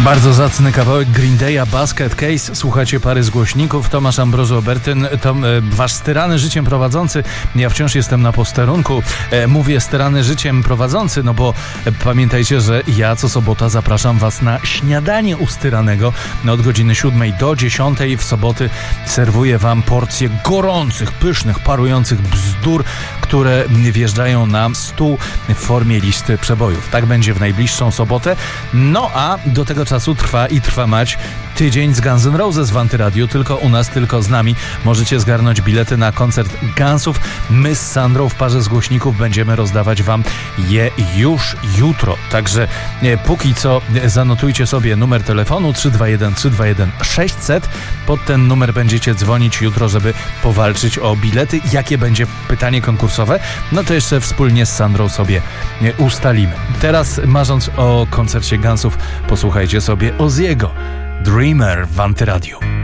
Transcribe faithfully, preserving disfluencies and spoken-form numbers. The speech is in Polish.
Bardzo zacny kawałek Green Day'a, Basket Case. Słuchacie pary z głośników. Tomasz Ambrozo Obertyn, to wasz styrany życiem prowadzący. Ja wciąż jestem na posterunku. Mówię styrany życiem prowadzący, no bo pamiętajcie, że ja co sobota zapraszam was na śniadanie u styranego. No od godziny siódmej do dziesiątej w soboty serwuję wam porcje gorących, pysznych, parujących bzdur, które wjeżdżają na stół w formie listy przebojów. Tak będzie w najbliższą sobotę. No a do tego czasu trwa i trwa mać tydzień z Guns N' Roses w Antyradiu. Tylko u nas, tylko z nami. Możecie zgarnąć bilety na koncert Gunsów. My z Sandrą w parze z głośników będziemy rozdawać wam je już jutro. Także e, póki co zanotujcie sobie numer telefonu trzy dwa jeden trzy dwa jeden sześćset. Pod ten numer będziecie dzwonić jutro, żeby powalczyć o bilety. Jakie będzie pytanie konkursowe? No to jeszcze wspólnie z Sandrą sobie ustalimy. Teraz, marząc o koncercie Gunsów, posłuchajcie sobie Ozzy'ego Dreamer w Antyradiu.